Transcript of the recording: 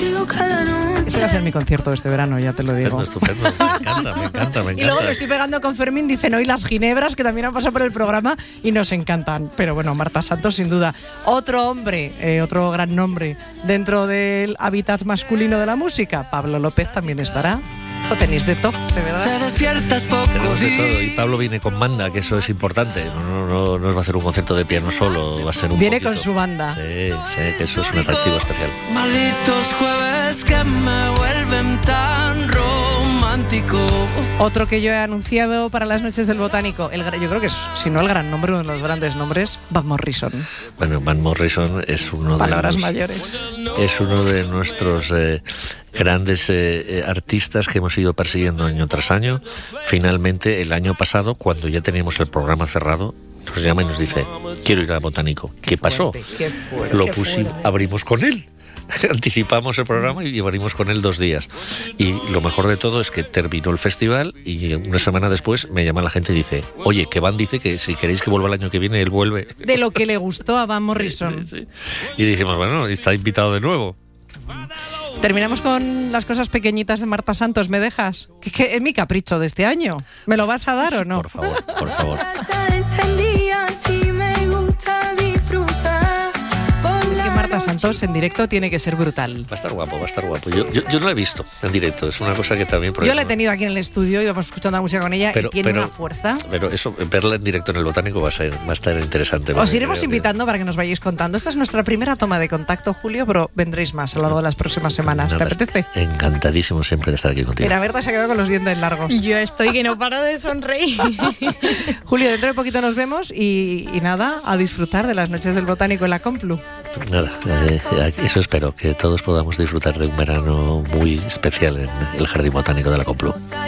Ese va a ser mi concierto de este verano, ya te lo digo. Estupendo, me encanta. Y luego me estoy pegando con Fermín, dicen hoy las ginebras, que también han pasado por el programa y nos encantan. Pero bueno, Marta Santos, sin duda. Otro hombre, otro gran nombre dentro del hábitat masculino de la música, Pablo López también estará. Lo tenéis de top, de verdad. Te despiertas poco. Tenemos de todo. Y Pablo viene con banda, que eso es importante. No nos va a hacer un concierto de piano solo, va a ser un Viene poquito. con su banda. Sí, que eso es un atractivo especial. Malditos jueves que me vuelven tan romántico. Otro que yo he anunciado para las noches del Botánico, yo creo que es, si no el gran nombre, uno de los grandes nombres, Van Morrison. Bueno, Van Morrison es uno Palabras mayores. Es uno de nuestros grandes artistas que hemos ido persiguiendo año tras año. Finalmente, el año pasado, cuando ya teníamos el programa cerrado, nos llama y nos dice: quiero ir al Botánico. ¿Qué pasó? Qué fuerte, Lo qué pusimos, fuerte. abrimos con él. Anticipamos el programa y abrimos con él 2 días. Y lo mejor de todo es que terminó el festival y una semana después me llama la gente y dice: oye, que Van dice que si queréis que vuelva el año que viene, él vuelve. De lo que le gustó a Van Morrison. Sí. Y dijimos, bueno, está invitado de nuevo. Terminamos con las cosas pequeñitas de Marta Santos, ¿me dejas? Que es mi capricho de este año. ¿Me lo vas a dar o no? Por favor, por favor. Es que Marta Santos en directo tiene que ser brutal. Va a estar guapo. Yo no la he visto en directo, es una cosa que también... Yo la he tenido aquí en el estudio y vamos escuchando la música con ella y tiene una fuerza. Pero eso, verla en directo en el Botánico va a estar interesante. Os iremos invitando para que nos vayáis contando. Esta es nuestra primera toma de contacto, Julio, pero vendréis más a lo largo de las próximas semanas. ¿Te apetece? Encantadísimo siempre de estar aquí contigo. Mira, Berta se ha quedado con los dientes largos. Yo estoy que no paro de sonreír. Julio, dentro de poquito nos vemos y nada, a disfrutar de las noches del Botánico en la Complu. Nada, eso espero, que todos podamos disfrutar de un verano muy especial en el Jardín Botánico de la Complu.